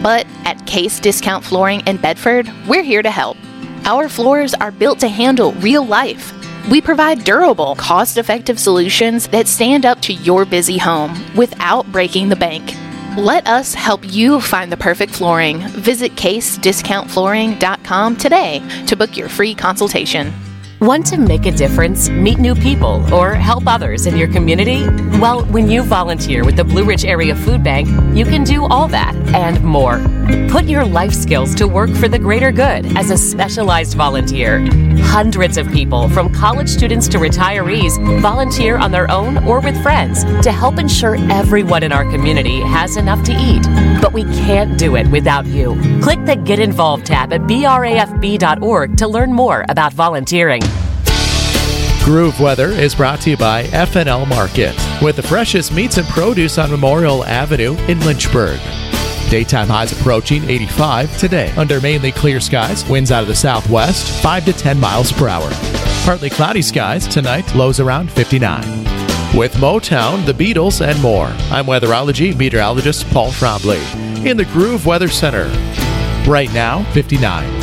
But at Case Discount Flooring in Bedford, we're here to help. Our floors are built to handle real life. We provide durable, cost-effective solutions that stand up to your busy home without breaking the bank. Let us help you find the perfect flooring. Visit CaseDiscountFlooring.com today to book your free consultation. Want to make a difference, meet new people, or help others in your community? Well, when you volunteer with the Blue Ridge Area Food Bank, you can do all that and more. Put your life skills to work for the greater good as a specialized volunteer. Hundreds of people, from college students to retirees, volunteer on their own or with friends to help ensure everyone in our community has enough to eat. But we can't do it without you. Click the Get Involved tab at brafb.org to learn more about volunteering. Groove Weather is brought to you by F&L Market, with the freshest meats and produce on Memorial Avenue in Lynchburg. Daytime highs approaching 85 today under mainly clear skies, winds out of the southwest, 5 to 10 miles per hour. Partly cloudy skies tonight, lows around 59. With Motown, the Beatles, and more, I'm weatherology meteorologist Paul Trombley in the Groove Weather Center. Right now, 59.